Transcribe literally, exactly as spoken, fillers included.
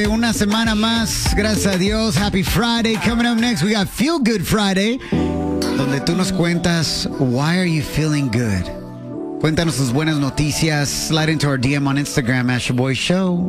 Una semana más, gracias a Dios. Happy Friday. Coming up next, we got Feel Good Friday, donde tú nos cuentas, why are you feeling good? Cuéntanos tus buenas noticias. Slide into our D M on Instagram, Asher Boy Show.